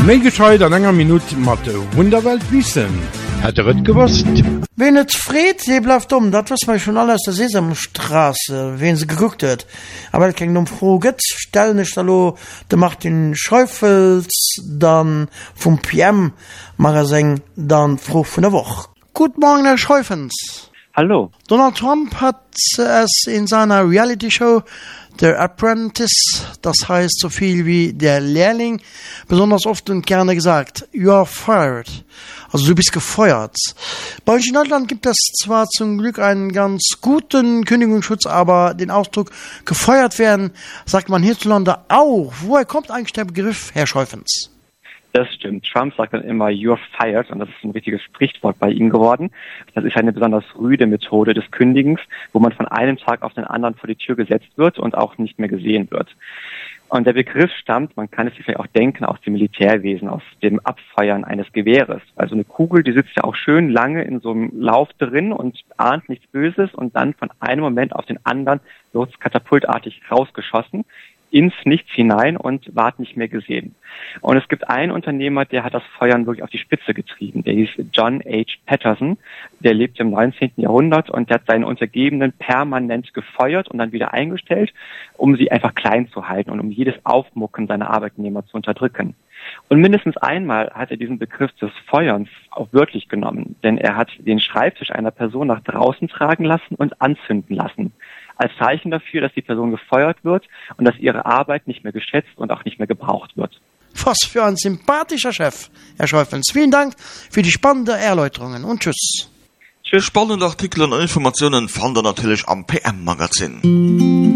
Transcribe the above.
Méi gescheit an enger Minute mat de Wunderwelt wissen. Hat et gewusst? Wen et Fred, se blaft dat was mei schon alles der Sesamstraße, wen se geguckt huet. Aber keng froh gëtt, stellnech dallo, de macht den Schäufels, dann vum PM Magazin, dann froh vun der Woch. Guten Morgen, Herr Schäufens. Hallo. Donald Trump hat es in seiner Reality-Show The Apprentice, das heißt so viel wie der Lehrling, besonders oft und gerne gesagt, you are fired. Also du bist gefeuert. Bei uns in Deutschland gibt es zwar zum Glück einen ganz guten Kündigungsschutz, aber den Ausdruck gefeuert werden, sagt man hierzulande auch. Woher kommt eigentlich der Begriff, Herr Schäufens? Das stimmt. Trump sagt dann immer, you're fired, und das ist ein richtiges Sprichwort bei ihm geworden. Das ist eine besonders rüde Methode des Kündigens, wo man von einem Tag auf den anderen vor die Tür gesetzt wird und auch nicht mehr gesehen wird. Und der Begriff stammt, man kann es sich vielleicht auch denken, aus dem Militärwesen, aus dem Abfeuern eines Gewehres. Also eine Kugel, die sitzt ja auch schön lange in so einem Lauf drin und ahnt nichts Böses, und dann von einem Moment auf den anderen wird es katapultartig rausgeschossen ins Nichts hinein und ward nicht mehr gesehen. Und es gibt einen Unternehmer, der hat das Feuern wirklich auf die Spitze getrieben. Der hieß John H. Patterson. Der lebte im 19. Jahrhundert und der hat seine Untergebenen permanent gefeuert und dann wieder eingestellt, um sie einfach klein zu halten und um jedes Aufmucken seiner Arbeitnehmer zu unterdrücken. Und mindestens einmal hat er diesen Begriff des Feuerns auch wörtlich genommen, denn er hat den Schreibtisch einer Person nach draußen tragen lassen und anzünden lassen, als Zeichen dafür, dass die Person gefeuert wird und dass ihre Arbeit nicht mehr geschätzt und auch nicht mehr gebraucht wird. Was für ein sympathischer Chef, Herr Schäufens. Vielen Dank für die spannenden Erläuterungen und tschüss. Tschüss. Spannende Artikel und Informationen fand ihr natürlich am PM-Magazin.